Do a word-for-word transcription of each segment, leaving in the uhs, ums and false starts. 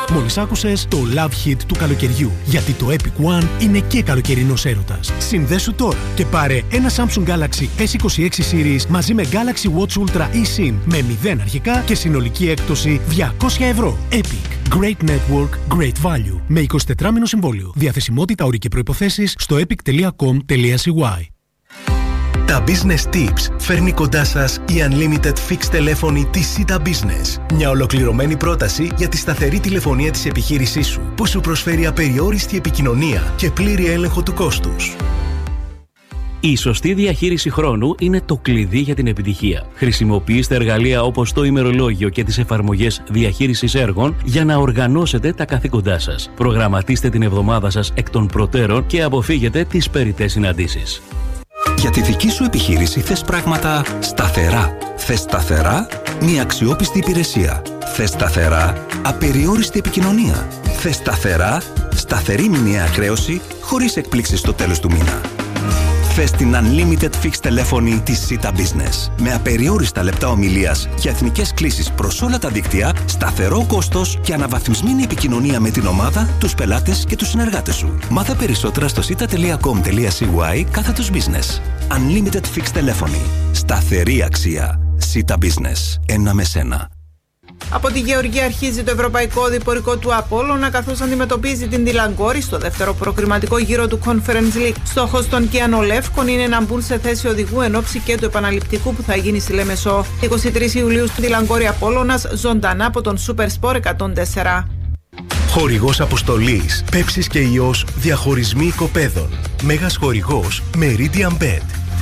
Μόλις άκουσες το Love Hit του καλοκαιριού. Γιατί το Epic One είναι και καλοκαιρινός έρωτας. Συνδέσου τώρα και πάρε ένα Samsung Galaxy ες είκοσι έξι Series μαζί με Galaxy Watch Ultra eSIM με μηδέν αρχικά και συνολική έκπτωση διακόσια ευρώ. Epic. Great Network, Great Value. Με εικοσιτετράμηνο συμβόλαιο. Διαθεσιμότητα, όροι και προϋποθέσεις στο epic τελεία com τελεία c y. Τα Business Tips φέρνει κοντά σας η Unlimited Fixed τηλέφωνη της Sita Business. Μια ολοκληρωμένη πρόταση για τη σταθερή τηλεφωνία της επιχείρησής σου, που σου προσφέρει απεριόριστη επικοινωνία και πλήρη έλεγχο του κόστους. Η σωστή διαχείριση χρόνου είναι το κλειδί για την επιτυχία. Χρησιμοποιήστε εργαλεία όπως το ημερολόγιο και τις εφαρμογές διαχείρισης έργων για να οργανώσετε τα καθήκοντά σας. Προγραμματίστε την εβδομάδα σας εκ των προτέρων και αποφύγετε τις περιττές συναντήσεις. Για τη δική σου επιχείρηση θες πράγματα σταθερά. Θες σταθερά μια αξιόπιστη υπηρεσία. Θες σταθερά απεριόριστη επικοινωνία. Θες σταθερά σταθερή μηνιαία χρέωση χωρίς εκπλήξεις στο τέλος του μήνα. Θες την Unlimited Fixed τηλέφωνη της Sita Business. Με απεριόριστα λεπτά ομιλίας για εθνικές κλήσεις προς όλα τα δίκτυα, σταθερό κόστος και αναβαθμισμένη επικοινωνία με την ομάδα, τους πελάτες και τους συνεργάτες σου. Μάθε περισσότερα στο sita τελεία com τελεία c y κάθετος business. Unlimited Fixed τηλέφωνη. Σταθερή αξία. Sita Business. Ένα με σένα. Από τη Γεωργία αρχίζει το ευρωπαϊκό διπορικό του Απόλλωνα, καθώς αντιμετωπίζει την Τιλαγκόρη στο δεύτερο προκριματικό γύρο του Conference League. Στόχος των Κιανολεύκων είναι να μπουν σε θέση οδηγού εν ώψη και του επαναληπτικού που θα γίνει στη Λέμεσο. εικοστή τρίτη Ιουλίου στην Τιλαγκόρη Απόλλωνας, ζωντανά από τον Super Sport εκατόν τέσσερα. Χορηγός αποστολής, Πέψης και Ιός, διαχωρισμοί οικοπαίδων. Μέγας χορηγός, Meridian Bet.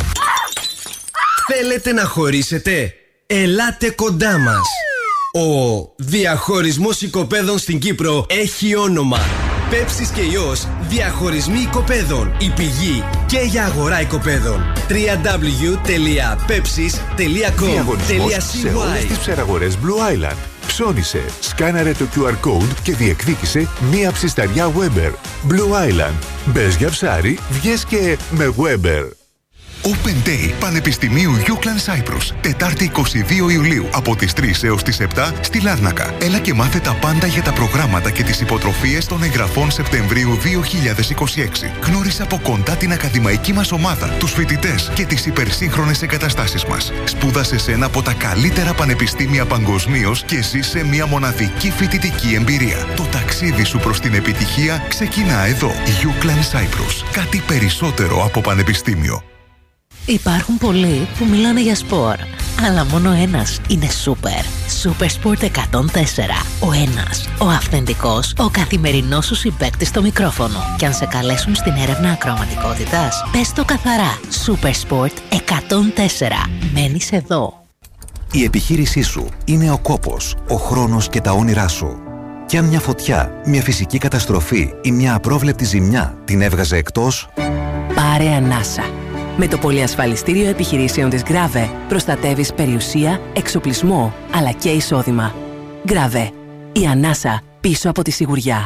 Θέλετε να χωρίσετε? Ελάτε κοντά μας. Ο διαχωρισμός οικοπαίδων στην Κύπρο έχει όνομα. Πέψης και Ιός, διαχωρισμοί οικοπαίδων. Η πηγή και για αγορά οικοπαίδων. double-u double-u double-u τελεία pepsis τελεία com. Διαγωνισμός σε όλες τις ψαραγορές Blue Island. Ψώνισε, σκάναρε το κιου αρ Code και διεκδίκησε μία ψισταριά Weber. Blue Island. Μπες για ψάρι, βγες και με Weber. Open Day Πανεπιστημίου Euclid Cyprus. Τετάρτη εικοστή δεύτερη Ιουλίου από τις τρεις έως τις επτά στη Λάρνακα. Έλα και μάθε τα πάντα για τα προγράμματα και τις υποτροφίες των εγγραφών Σεπτεμβρίου δύο χιλιάδες είκοσι έξι. Γνώρισε από κοντά την ακαδημαϊκή μας ομάδα, τους φοιτητές και τις υπερσύγχρονες εγκαταστάσεις μας. Σπούδασε σε ένα από τα καλύτερα πανεπιστήμια παγκοσμίως και ζήσε μια μοναδική φοιτητική εμπειρία. Το ταξίδι σου προς την επιτυχία ξεκινά εδώ. Euclid Cyprus. Κάτι περισσότερο από πανεπιστήμιο. Υπάρχουν πολλοί που μιλάνε για σπορ, αλλά μόνο ένας είναι σούπερ. Super Sport εκατόν τέσσερα. Ο ένας, ο αυθεντικός, ο καθημερινός σου συμπαίκτης στο μικρόφωνο. Και αν σε καλέσουν στην έρευνα ακροαματικότητας, πες το καθαρά. Super Sport εκατόν τέσσερα. Μένεις εδώ. Η επιχείρησή σου είναι ο κόπος, ο χρόνος και τα όνειρά σου. Κι αν μια φωτιά, μια φυσική καταστροφή ή μια απρόβλεπτη ζημιά την έβγαζε εκτός, πάρε ανάσα. Με το πολυασφαλιστήριο επιχειρήσεων της Grave προστατεύεις περιουσία, εξοπλισμό, αλλά και εισόδημα. Grave. Η ανάσα πίσω από τη σιγουριά.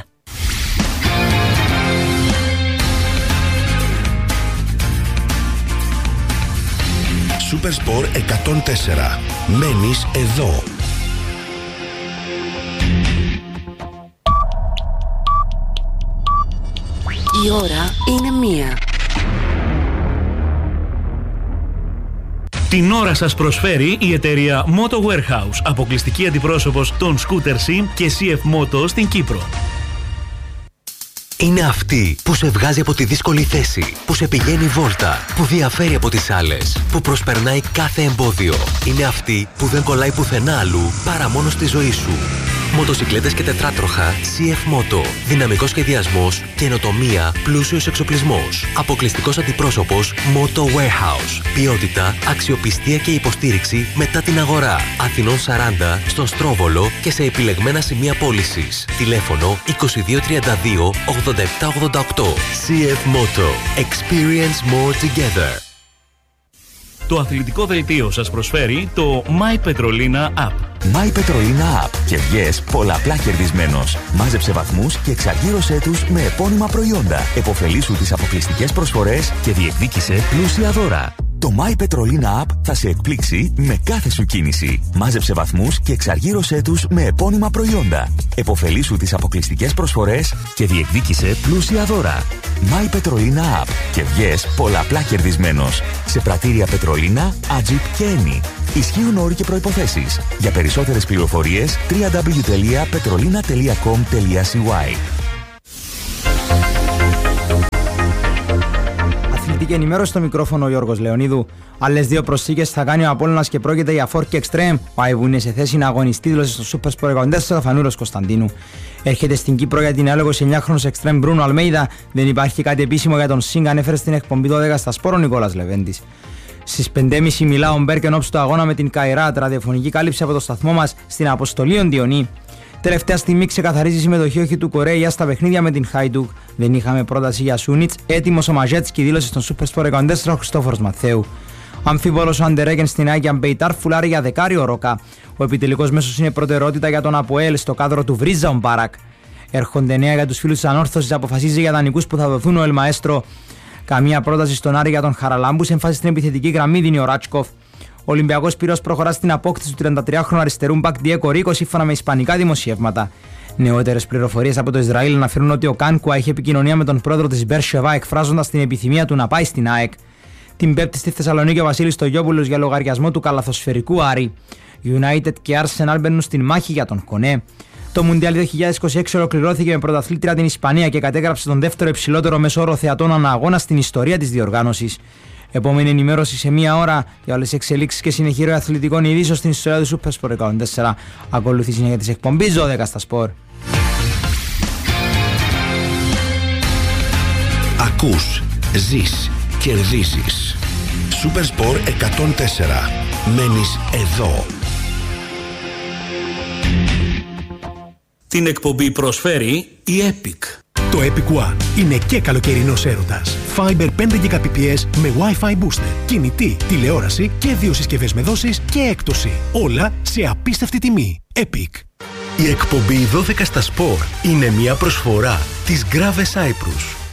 Super Sport εκατόν τέσσερα. Μένεις εδώ. Η ώρα είναι μία. Την ώρα σας προσφέρει η εταιρεία Moto Warehouse, αποκλειστική αντιπρόσωπος των Scooter Sim και σι εφ Moto στην Κύπρο. Είναι αυτή που σε βγάζει από τη δύσκολη θέση, που σε πηγαίνει βόλτα, που διαφέρει από τις άλλες, που προσπερνάει κάθε εμπόδιο. Είναι αυτή που δεν κολλάει πουθενά αλλού παρά μόνο στη ζωή σου. Μοτοσικλέτες και τετράτροχα σι εφ Moto. Δυναμικός σχεδιασμός, καινοτομία, πλούσιος εξοπλισμός. Αποκλειστικός αντιπρόσωπος Moto Warehouse. Ποιότητα, αξιοπιστία και υποστήριξη μετά την αγορά. Αθηνών σαράντα, στον Στρόβολο και σε επιλεγμένα σημεία πώλησης. Τηλέφωνο είκοσι δύο τριάντα δύο ογδόντα επτά ογδόντα οκτώ. σι εφ Moto. Experience more together. Το αθλητικό δελτίο σας προσφέρει το My Petrolina App. My Petrolina App. Και βγες πολλαπλά κερδισμένος. Μάζεψε βαθμούς και εξαργύρωσέ τους με επώνυμα προϊόντα. Εποφελήσου τις αποκλειστικές προσφορές και διεκδίκησε πλούσια δώρα. Το My Petrolina App θα σε εκπλήξει με κάθε σου κίνηση. Μάζεψε βαθμούς και εξαργύρωσέ τους με επώνυμα προϊόντα. Εποφελήσου τις αποκλειστικές προσφορές και διεκδίκησε πλούσια δώρα. My Petrolina App και βγες πολλαπλά κερδισμένος. Σε πρατήρια Petrolina, Agip και Eni. Ισχύουν όροι και προϋποθέσεις. Για περισσότερες πληροφορίες double-u double-u double-u τελεία petrolina τελεία com τελεία c y. Αθλητική ενημέρωση στο μικρόφωνο ο Γιώργος Λεωνίδου. Άλλες δύο προσθήκες θα κάνει ο Απόλλωνας και πρόκειται για Φόρ και Extreme. Ο Άιβου είναι σε θέση να αγωνιστεί, δήλωσε στο Super Sport εκατόν τέσσερα Φανούρος Κωνσταντίνου. Έρχεται στην Κύπρο για την άλλο εικοσιεννιάχρονος Extreme Μπρούνο Αλμέιδα. Δεν υπάρχει κάτι επίσημο για τον Σίγκα, ανέφερε στην εκπομπή δώδεκα στα Σπόρο Νικόλας Λεβέντης. Στις πέντε και μισή μιλά ο Μπέρκ εν ώψη του αγώνα με την Καϊράτ, ραδιοφωνική κάλυψη από το σταθμό μας στην Αποστολή Οντιονή. Τελευταία στιγμή ξεκαθαρίζει η συμμετοχή όχι του Κορέια στα παιχνίδια με την Χάιντουκ. Δεν είχαμε πρόταση για Σούνιτς. Έτοιμος ο Μαζέτσκι, δήλωσε στον Super Sport εκατόν τέσσερα ο Χριστόφορος Μαθαίου. Αμφίβολος ο Αντερέγεν στην Άγια Μπεϊτάρ, φουλάρει για δεκάριο Ρόκα. Ο επιτελικός μέσος είναι προτεραιότητα για τον Αποέλ στο κάδρο του Βρίζα Ομπάρακ. Έρχονται νέα για τους φίλους της Ανόρθωσης, αποφασίζει για δανεικούς που θα δοθούν ο Ελμαέστρο. Καμία πρόταση στον Άρη για τον Χαραλάμπους, έμφαση στην επιθετική γραμμή δίνει ο Ράτσκοφ. Ο Ολυμπιακός Πύρος προχωρά στην απόκτηση του τριαντατριάχρονου αριστερού μπακ Διέκο Ρίκο σύμφωνα με ισπανικά δημοσιεύματα. Νεότερες πληροφορίες από το Ισραήλ αναφέρουν ότι ο Κάνκουα είχε επικοινωνία με τον πρόεδρο της Μπερσεβά, εκφράζοντας την επιθυμία του να πάει στην ΑΕΚ. Την Πέμπτη στη Θεσσαλονίκη ο Βασίλης Στογιόπουλος για λογαριασμό του καλαθοσφαιρικού Άρη. United και Arsenal μπαίνουν στην μάχη για τον Κονέ. Το Μουντιάλ δύο χιλιάδες είκοσι έξι ολοκληρώθηκε με πρωταθλήτρια την Ισπανία και κατέγραψε τον δεύτερο υψηλότερο μέσο όρο θεατών ανά αγώνα στην ιστορία της διοργάνωσης. Επόμενη ενημέρωση σε μία ώρα για όλες τις εξελίξεις και συνεχή αθλητικών ειδήσεων στην ιστορία του Super Sport εκατόν τέσσερα. Ακολουθεί συνέχεια της εκπομπής δώδεκα στα Σπορ. Ακούς, ζεις, κερδίζεις. Super Sport εκατόν τέσσερα. Μένεις εδώ. Την εκπομπή προσφέρει η Epic. Το Epic One είναι και καλοκαιρινός έρωτας. Fiber πέντε Gbps με Wi-Fi booster, κινητή, τηλεόραση και δύο συσκευές με δόσεις και έκπτωση. Όλα σε απίστευτη τιμή. Epic. Η εκπομπή δώδεκα στα Σπορ είναι μια προσφορά της Grave Cyprus.